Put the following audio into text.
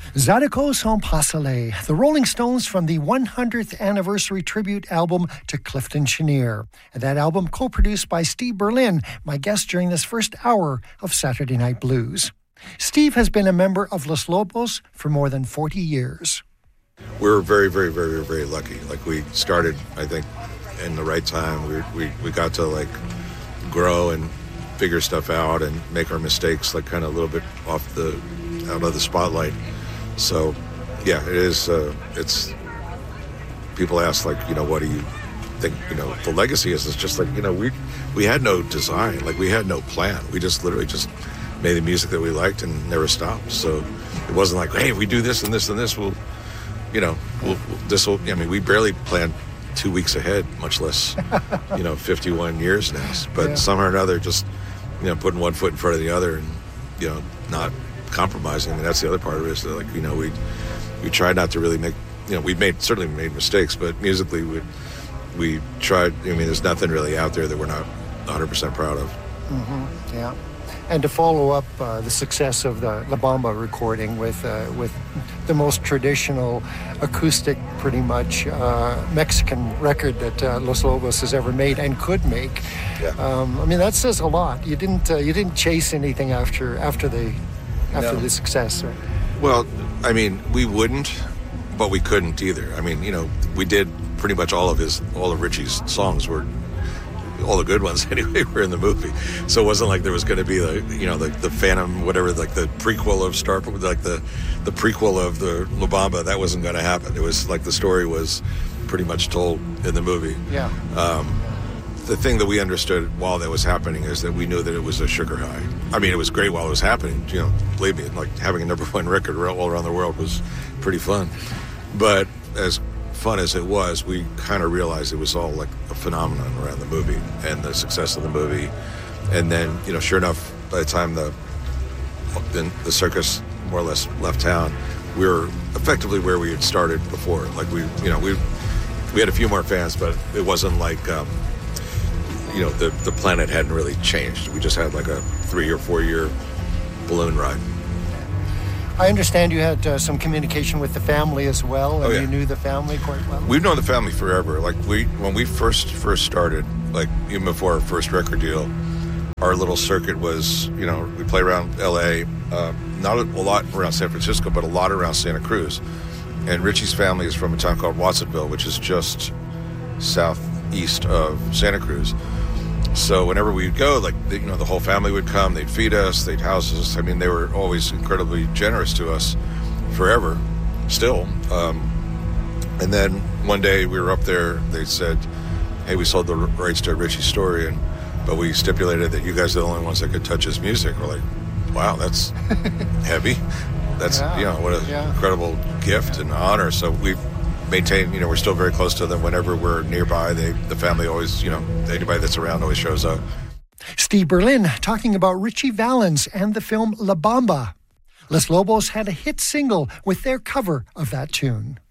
Zydeco Son Passelet, the Rolling Stones from the 100th anniversary tribute album to Clifton Chenier. And that album co-produced by Steve Berlin, my guest during this first hour of Saturday Night Blues. Steve has been a member of Los Lobos for more than 40 years. We're very, very, very, very lucky. Like, we started, I think, in the right time. We got to, grow and figure stuff out and make our mistakes, kind of a little bit out of the spotlight. So, yeah, it is, it's, people ask, what do you think, the legacy is? It's just we had no design, we had no plan. We just literally just made the music that we liked and never stopped. So it wasn't like, hey, if we do this and this and this, we barely planned 2 weeks ahead, much less, 51 years now. But somehow or another, just, putting one foot in front of the other and, not compromising. I mean, that's the other part of it is that, we tried not to really make, we certainly made mistakes, but musically we tried. I mean, there's nothing really out there that we're not 100% proud of. Mm-hmm. Yeah. And to follow up the success of the La Bamba recording with the most traditional acoustic, pretty much Mexican record that Los Lobos has ever made and could make. Yeah. I mean, that says a lot. You didn't chase anything after the success. Right? Well, I mean, we wouldn't, but we couldn't either. I mean, we did pretty much all of Richie's songs were. All the good ones anyway were in the movie, so it wasn't like there was going to be the Phantom, whatever, the prequel of Star, the prequel of the La Bamba. That wasn't going to happen. It was the story was pretty much told in the movie. Yeah. The thing that we understood while that was happening is that we knew that it was a sugar high. I mean, it was great while it was happening. Believe me, having a number one record all around the world was pretty fun. But as fun as it was, we kind of realized it was all a phenomenon around the movie and the success of the movie. And then, sure enough, by the time the circus more or less left town, we were effectively where we had started before. We had a few more fans, but it wasn't the planet hadn't really changed. We just had a 3 or 4 year balloon ride. I understand you had some communication with the family as well, and Oh, yeah. You knew the family quite well. We've known the family forever. When we first started, even before our first record deal, our little circuit was, we play around L.A., not a lot around San Francisco, but a lot around Santa Cruz. And Richie's family is from a town called Watsonville, which is just southeast of Santa Cruz. So whenever we'd go, the whole family would come, they'd feed us, they'd house us. I mean, they were always incredibly generous to us forever, still. And then one day we were up there, they said, hey, we sold the rights to Richie's Story, but we stipulated that you guys are the only ones that could touch his music. We're like, wow, that's heavy. That's, what an incredible gift and honor. So we've maintain, we're still very close to them. Whenever we're nearby, the family always, anybody that's around always shows up. Steve Berlin talking about Ritchie Valens and the film La Bamba. Los Lobos had a hit single with their cover of that tune.